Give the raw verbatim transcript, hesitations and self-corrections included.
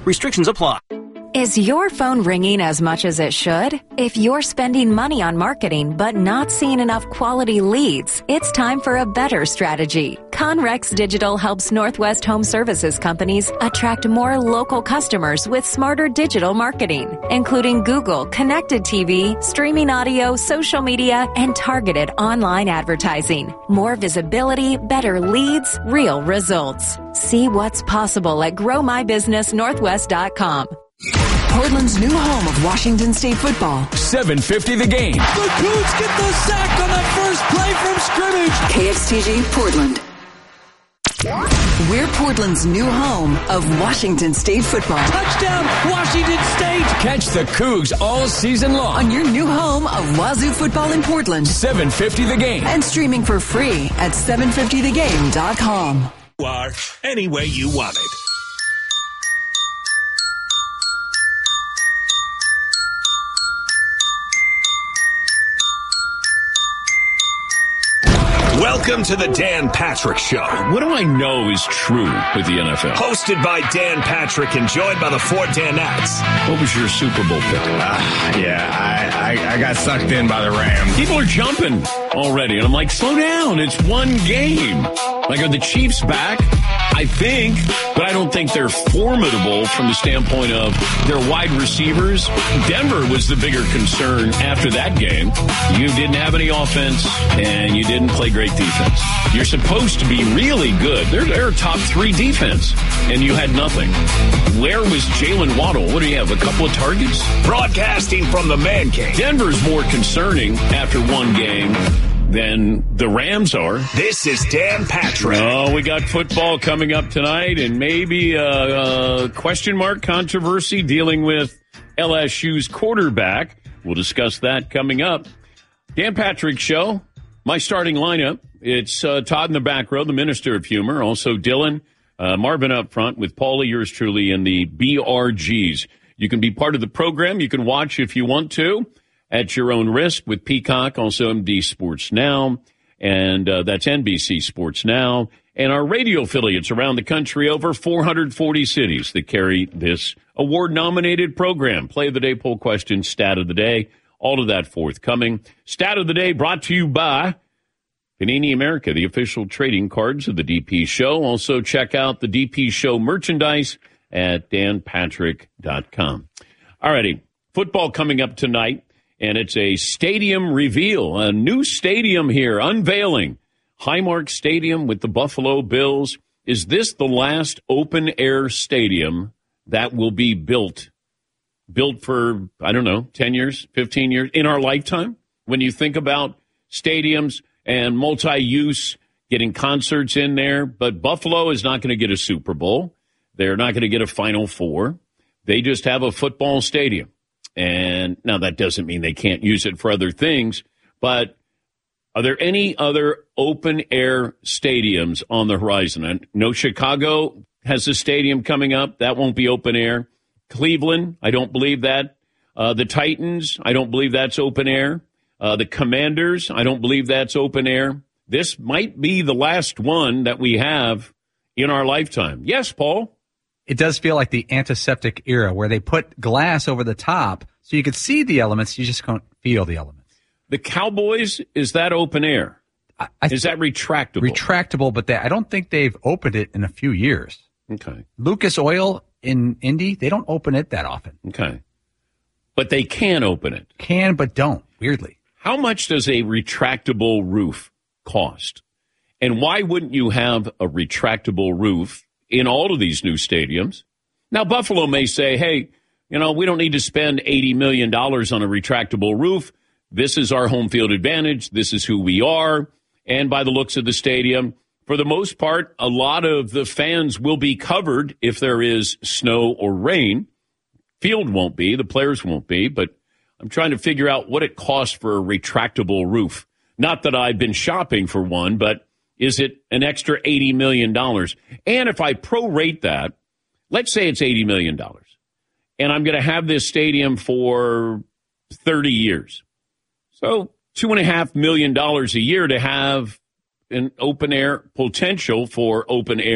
Restrictions apply. Is your phone ringing as much as it should? If you're spending money on marketing but not seeing enough quality leads, it's time for a better strategy. Conrex Digital helps Northwest Home Services companies attract more local customers with smarter digital marketing, including Google, connected T V, streaming audio, social media, and targeted online advertising. More visibility, better leads, real results. See what's possible at grow my business northwest dot com. Portland's new home of Washington State football. seven fifty the game. The Cougs get the sack on that first play from scrimmage. K X T G Portland. We're Portland's new home of Washington State football. Touchdown, Washington State. Catch the Cougs all season long On your new home of Wazoo football in Portland. seven fifty the game. And streaming for free at seven fifty the game dot com. You are any way you want it. Welcome to the Dan Patrick Show. What do I know is true with the N F L? Hosted by Dan Patrick and joined by the four Danettes. What was your Super Bowl pick? Uh, yeah, I, I, I got sucked in by the Rams. People are jumping already, and I'm like, slow down. It's one game. Like, are the Chiefs back? I think, but I don't think they're formidable from the standpoint of their wide receivers. Denver was the bigger concern after that game. You didn't have any offense, and you didn't play great defense. You're supposed to be really good. They're, they're a top three defense, and you had nothing. Where was Jalen Waddle? What do you have, a couple of targets? Broadcasting from the Man Cave. Denver's more concerning after one game than the Rams are. This is Dan Patrick. Oh, we got football coming up tonight, and maybe a, a question mark controversy dealing with L S U's quarterback. We'll discuss that coming up. Dan Patrick Show, my starting lineup. It's uh, Todd in the back row, the Minister of Humor. Also Dylan, uh, Marvin up front with Paulie, yours truly, and the B R Gs. You can be part of the program. You can watch if you want to at your own risk with Peacock, also M D Sports Now, and uh, that's N B C Sports Now, and our radio affiliates around the country, over four hundred forty cities that carry this award-nominated program. Play of the day, poll question, stat of the day, all of that forthcoming. Stat of the day brought to you by Panini America, the official trading cards of the D P Show. Also check out the D P Show merchandise at dan patrick dot com. All righty, football coming up tonight. And it's a stadium reveal, a new stadium here, unveiling. Highmark Stadium with the Buffalo Bills. Is this the last open-air stadium that will be built? Built for, I don't know, ten years, fifteen years, in our lifetime? When you think about stadiums and multi-use, getting concerts in there. But Buffalo is not going to get a Super Bowl. They're not going to get a Final Four. They just have a football stadium. And now that doesn't mean they can't use it for other things, but are there any other open-air stadiums on the horizon? I know Chicago has a stadium coming up. That won't be open-air. Cleveland, I don't believe that. Uh, the Titans, I don't believe that's open-air. Uh, the Commanders, I don't believe that's open-air. This might be the last one that we have in our lifetime. Yes, Paul? It does feel like the antiseptic era where they put glass over the top so you could see the elements, you just can't feel the elements. The Cowboys, is that open air? I, I is that retractable? Retractable, but they, I don't think they've opened it in a few years. Okay. Lucas Oil in Indy, they don't open it that often. Okay. But they can open it. Can, but don't, weirdly. How much does a retractable roof cost? And why wouldn't you have a retractable roof in all of these new stadiums? Now, Buffalo may say, hey, you know, we don't need to spend eighty million dollars on a retractable roof. This is our home field advantage. This is who we are. And by the looks of the stadium, for the most part, a lot of the fans will be covered if there is snow or rain. Field won't be. The players won't be. But I'm trying to figure out what it costs for a retractable roof. Not that I've been shopping for one, but is it an extra eighty million dollars? And if I prorate that, let's say it's eighty million dollars, and I'm going to have this stadium for thirty years. So two point five million dollars a year to have an open-air potential for open-air